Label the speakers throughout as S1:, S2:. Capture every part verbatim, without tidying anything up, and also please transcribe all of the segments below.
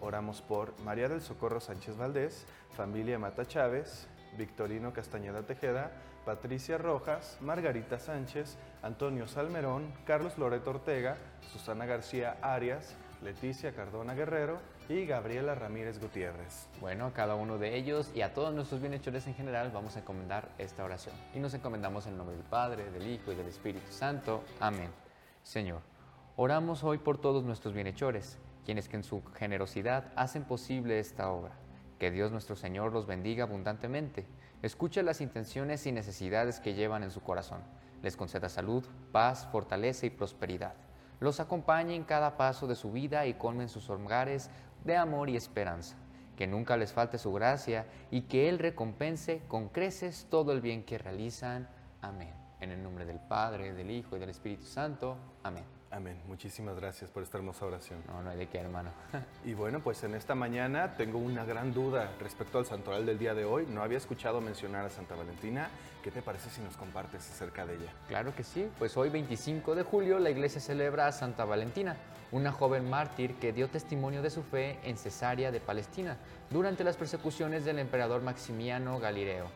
S1: oramos por María del Socorro Sánchez Valdés, familia Mata Chávez, Victorino Castañeda Tejeda, Patricia Rojas, Margarita Sánchez, Antonio Salmerón, Carlos Loreto Ortega, Susana García Arias, Leticia Cardona Guerrero y Gabriela Ramírez Gutiérrez.
S2: Bueno, a cada uno de ellos y a todos nuestros bienhechores en general vamos a encomendar esta oración. Y nos encomendamos en el nombre del Padre, del Hijo y del Espíritu Santo. Amén. Señor, oramos hoy por todos nuestros bienhechores, quienes que en su generosidad hacen posible esta obra. Que Dios nuestro Señor los bendiga abundantemente. Escuche las intenciones y necesidades que llevan en su corazón. Les conceda salud, paz, fortaleza y prosperidad. Los acompañe en cada paso de su vida y colmen sus hogares de amor y esperanza. Que nunca les falte su gracia y que Él recompense con creces todo el bien que realizan. Amén. En el nombre del Padre, del Hijo y del Espíritu Santo. Amén.
S1: Amén. Muchísimas gracias por esta hermosa oración.
S2: No, no hay de qué, hermano.
S1: Y bueno, pues en esta mañana tengo una gran duda respecto al santoral del día de hoy. No había escuchado mencionar a Santa Valentina. ¿Qué te parece si nos compartes acerca de ella?
S2: Claro que sí. Pues hoy, veinticinco de julio, la iglesia celebra a Santa Valentina, una joven mártir que dio testimonio de su fe en Cesarea de Palestina durante las persecuciones del emperador Maximiano Galileo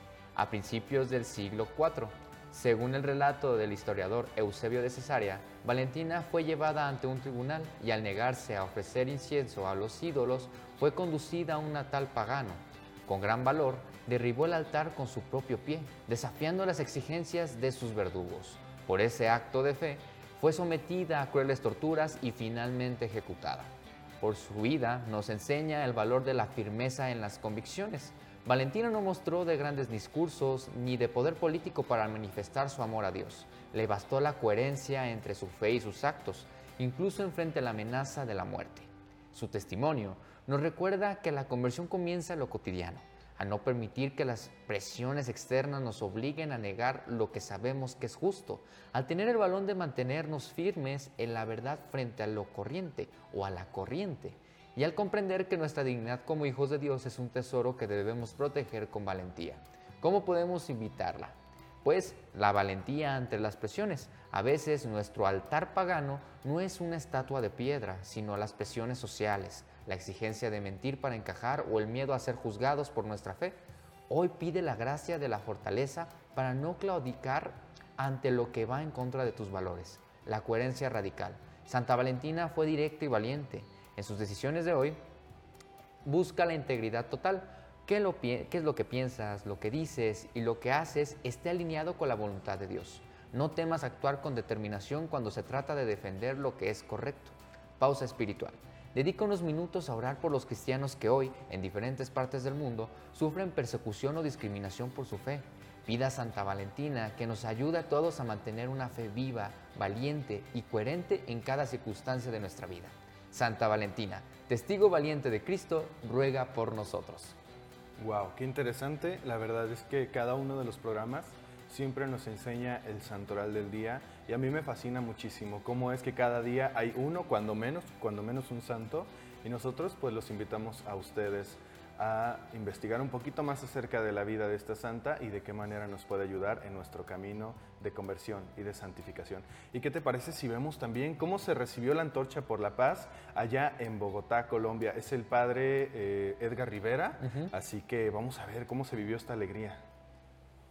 S2: a principios del siglo cuarto. Según el relato del historiador Eusebio de Cesarea, Valentina fue llevada ante un tribunal y al negarse a ofrecer incienso a los ídolos, fue conducida a un natal pagano. Con gran valor, derribó el altar con su propio pie, desafiando las exigencias de sus verdugos. Por ese acto de fe, fue sometida a crueles torturas y finalmente ejecutada. Por su vida nos enseña el valor de la firmeza en las convicciones. Valentina no mostró de grandes discursos ni de poder político para manifestar su amor a Dios. Le bastó la coherencia entre su fe y sus actos, incluso enfrente a la amenaza de la muerte. Su testimonio nos recuerda que la conversión comienza en lo cotidiano, a no permitir que las presiones externas nos obliguen a negar lo que sabemos que es justo, al tener el valor de mantenernos firmes en la verdad frente a lo corriente o a la corriente, y al comprender que nuestra dignidad como hijos de Dios es un tesoro que debemos proteger con valentía. ¿Cómo podemos invitarla? Pues la valentía ante las presiones. A veces nuestro altar pagano no es una estatua de piedra, sino las presiones sociales, la exigencia de mentir para encajar o el miedo a ser juzgados por nuestra fe. Hoy pide la gracia de la fortaleza para no claudicar ante lo que va en contra de tus valores, la coherencia radical. Santa Valentina fue directa y valiente. En sus decisiones de hoy, busca la integridad total. ¿Qué, lo, ¿Qué es lo que piensas, lo que dices y lo que haces esté alineado con la voluntad de Dios? No temas actuar con determinación cuando se trata de defender lo que es correcto. Pausa espiritual. Dedica unos minutos a orar por los cristianos que hoy, en diferentes partes del mundo, sufren persecución o discriminación por su fe. Pida a Santa Valentina que nos ayude a todos a mantener una fe viva, valiente y coherente en cada circunstancia de nuestra vida. Santa Valentina, testigo valiente de Cristo, ruega por nosotros.
S1: Wow, qué interesante. La verdad es que cada uno de los programas siempre nos enseña el santoral del día y a mí me fascina muchísimo cómo es que cada día hay uno, cuando menos, cuando menos un santo, y nosotros pues los invitamos a ustedes a investigar un poquito más acerca de la vida de esta santa y de qué manera nos puede ayudar en nuestro camino de conversión y de santificación. ¿Y qué te parece si vemos también cómo se recibió la antorcha por la paz allá en Bogotá, Colombia? Es el padre eh, Edgar Rivera, uh-huh. Así que vamos a ver cómo se vivió esta alegría.